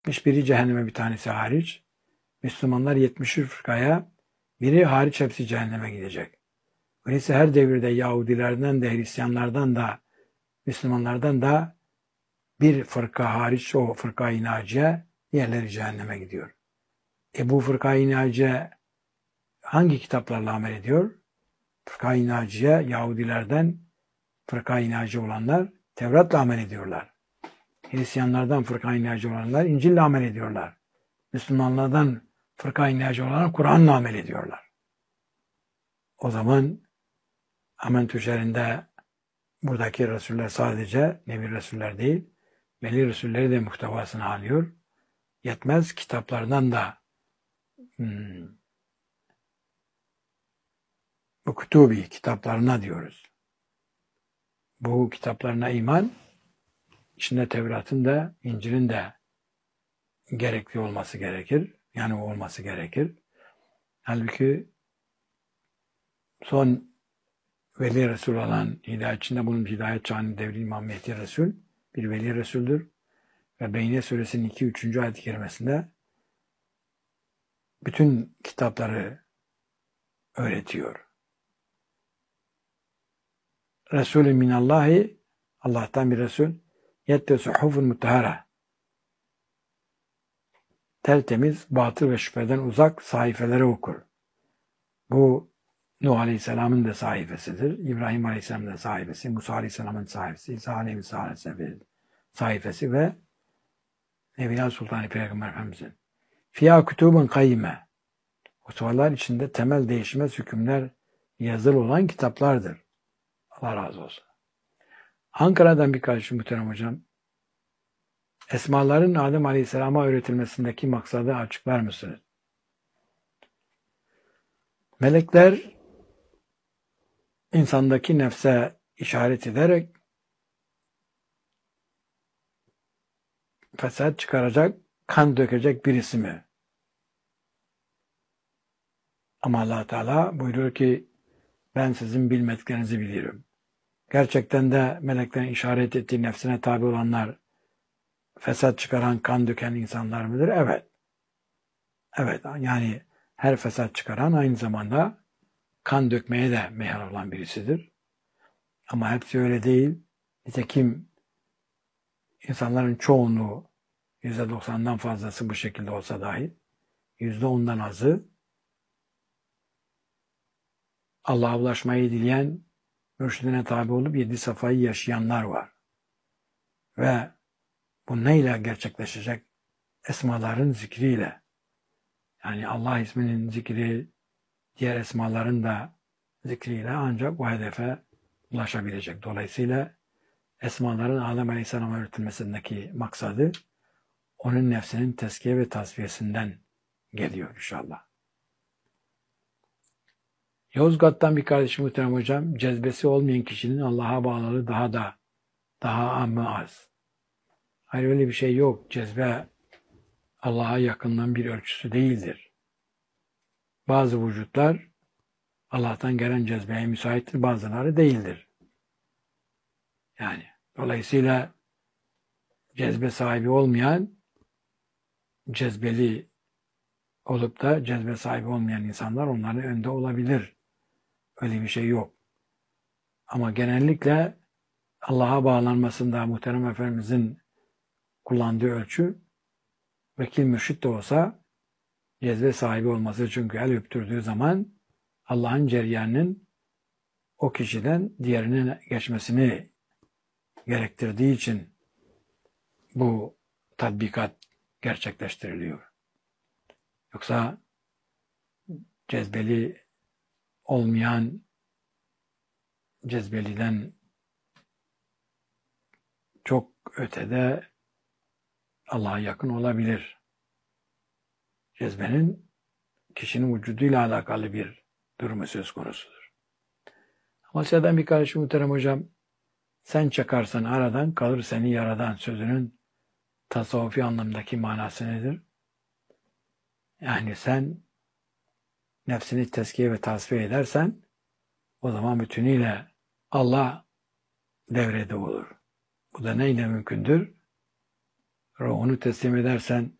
71'i cehenneme bir tanesi hariç. Müslümanlar 70 fırkaya biri hariç hepsi cehenneme gidecek. Öyleyse her devirde Yahudilerden de Hristiyanlardan da Müslümanlardan da bir fırka hariç o fırka-i naciye diğerleri cehenneme gidiyor. Bu fırka-i naciye hangi kitaplarla amel ediyor? Fırka-i naciye Yahudilerden fırka-i naciye olanlar Tevrat'la amel ediyorlar. Hristiyanlardan fırka-i naciye olanlar İncil'le amel ediyorlar. Müslümanlardan fırka-i naciye olanlar Kur'an'la amel ediyorlar. O zaman Amentü üzerinde buradaki Resuller sadece Nebi Resuller değil, Veli Resulleri de muhtevasını alıyor. Yetmez kitaplardan da bu kütübi kitaplarına diyoruz. Bu kitaplarına iman, içinde Tevrat'ın da İncil'in de gerekli olması gerekir. Yani olması gerekir. Halbuki son Veli Resul olan hidayetçinde bunun hidayet çağının devri İmam Mehdi Resul bir Veli Resul'dür. Ve Beyne Suresinin 2-3. ayet-i kerimesinde bütün kitapları öğretiyor. Resulü minallahi, Allah'tan bir Resul, yette suhufun mutahhara, tertemiz, batıl ve şüpheden uzak sayfeleri okur. Bu Nuh Aleyhisselam'ın da sayfasıdır. İbrahim Aleyhisselam'ın da sayfası, Musa Aleyhisselam'ın sayfası, İsa Aleyhisselam'ın sayfası ve Evliya Sultan Peygamber Efendimiz'in. Fiyâ kütûbun kayyime. O suallar içinde temel değişmez hükümler yazılı olan kitaplardır. Allah razı olsun. Ankara'dan bir kardeşim muhterem hocam. Esmaların Adem Aleyhisselam'a öğretilmesindeki maksadı açıklar mısınız? Melekler insandaki nefse işaret ederek fesat çıkaracak, kan dökecek birisi mi? Ama Allah Teala buyuruyor ki ben sizin bilmediklerinizi bilirim. Gerçekten de meleklerin işaret ettiği nefsine tabi olanlar fesat çıkaran, kan döken insanlar mıdır? Evet. Evet, yani her fesat çıkaran aynı zamanda kan dökmeye de meyil olan birisidir. Ama hepsi öyle değil. Nitekim insanların çoğunluğu %90'dan fazlası bu şekilde olsa dahi %10'dan azı Allah'a ulaşmayı dileyen, mürşidine tabi olup 7 safayı yaşayanlar var. Ve bu neyle gerçekleşecek? Esmaların zikriyle. Yani Allah isminin zikri, diğer esmaların da zikriyle ancak bu hedefe ulaşabilecek. Dolayısıyla esmaların Adem Aleyhisselam'a öğretilmesindeki maksadı onun nefsinin tezkiye ve tasfiyesinden geliyor inşallah. Yozgat'tan bir kardeşim muhterem hocam, cezbesi olmayan kişinin Allah'a bağlılığı daha mı az? Hayır, öyle bir şey yok. Cezbe Allah'a yakınlığın bir ölçüsü değildir. Bazı vücutlar Allah'tan gelen cezbeye müsaittir, bazıları değildir. Yani dolayısıyla cezbe sahibi olmayan, cezbeli olup da cezbe sahibi olmayan insanlar onların önünde olabilir. Öyle bir şey yok. Ama genellikle Allah'a bağlanmasında muhterem Efendimizin kullandığı ölçü vekil mürşit de olsa cezbe sahibi olması, çünkü el öptürdüğü zaman Allah'ın ceryanının o kişiden diğerine geçmesini gerektirdiği için bu tatbikat gerçekleştiriliyor. Yoksa cezbeli olmayan cezbeliden çok ötede Allah'a yakın olabilir. Cezbenin kişinin vücuduyla alakalı bir durumu söz konusudur. Amasya'dan bir kardeşim muhterem hocam, sen çakarsan aradan kalır seni yaradan sözünün tasavvufi anlamdaki manası nedir? Yani sen nefsini tezkiye ve tasfiye edersen o zaman bütünüyle Allah devrede olur. Bu da neyle mümkündür? ruhunu teslim edersen